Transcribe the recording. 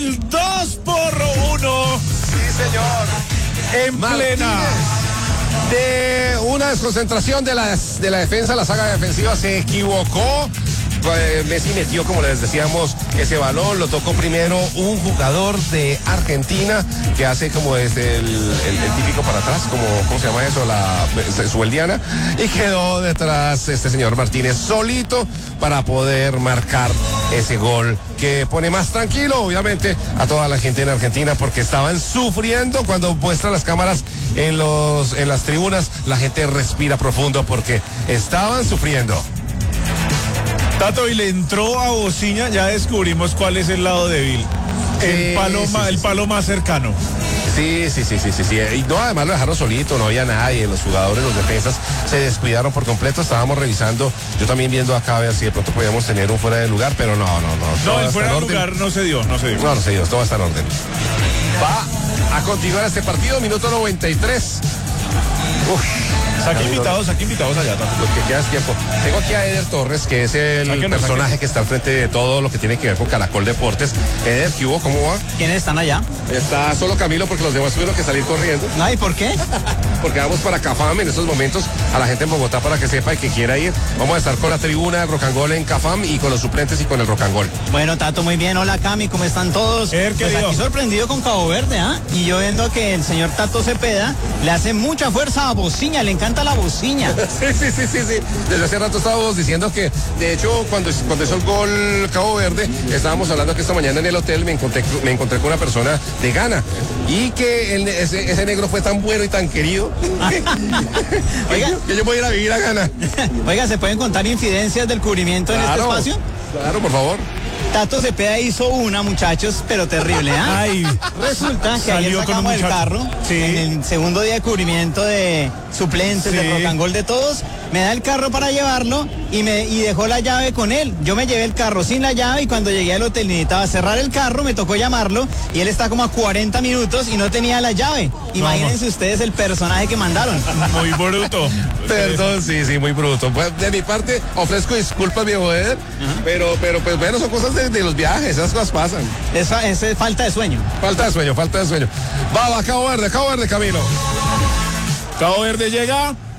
el 2-1. Sí, señor. En plena de una desconcentración de la defensa, la saga defensiva se equivocó. Messi metió, como les decíamos, ese balón, lo tocó primero un jugador de Argentina que hace como el típico para atrás, como, ¿cómo se llama eso? La sueldiana, y quedó detrás este señor Martínez solito para poder marcar ese gol que pone más tranquilo, obviamente, a toda la gente en Argentina, porque estaban sufriendo. Cuando muestran las cámaras en las tribunas, la gente respira profundo porque estaban sufriendo. Tato, y le entró a Bociña, ya descubrimos cuál es el lado débil. El palo más cercano. Sí. Y no, además lo dejaron solito, no había nadie. Los jugadores, los defensas se descuidaron por completo. Estábamos revisando, yo también viendo acá a ver si de pronto podíamos tener un fuera de lugar, pero no. No, el fuera de lugar no se dio. No se dio, todo va a estar en orden. Va a continuar este partido, minuto 93. Saque invitados allá también. Lo que queda es tiempo. Tengo aquí a Eder Torres, que es el personaje que está al frente de todo lo que tiene que ver con Caracol Deportes. Eder, ¿qué hubo? ¿Cómo va? ¿Quiénes están allá? Está solo Camilo porque los demás tuvieron que salir corriendo. Ay, ¿por qué? Porque vamos para Cafam en estos momentos, a la gente en Bogotá para que sepa y que quiera ir. Vamos a estar con la tribuna de Rock and Roll en Cafam y con los suplentes y con el Rock and Roll. Bueno, Tato, muy bien. Hola, Cami, ¿cómo están todos? Pues aquí sorprendido con Cabo Verde, ¿ah? Y yo viendo que el señor Tato Cepeda le hace mucha fuerza a Bociña, le encanta la Bociña. Sí. Desde hace rato estábamos diciendo que, de hecho, cuando hizo el gol Cabo Verde, estábamos hablando que esta mañana en el hotel me encontré con una persona de Ghana y que ese negro fue tan bueno y tan querido que yo voy a ir a vivir a Ghana. Oiga, ¿se pueden contar infidencias del cubrimiento en este espacio? Claro, por favor. Tato Cepeda hizo una, muchachos, pero terrible, ¿ah? Ay, resulta que ayer sacamos el carro, en el segundo día de cubrimiento de suplentes, de Rock and Roll de todos, me da el carro para llevarlo y dejó la llave con él. Yo me llevé el carro sin la llave y cuando llegué al hotel necesitaba cerrar el carro, me tocó llamarlo y él está como a 40 minutos y no tenía la llave. Imagínense ustedes el personaje que mandaron. Muy bruto. Perdón, sí, muy bruto. Pues, de mi parte, ofrezco disculpas, viejo Eder, pero pues bueno, son cosas de los viajes, esas cosas pasan. Esa es falta de sueño. Falta de sueño. Va, Cabo Verde, Camilo. Cabo Verde llega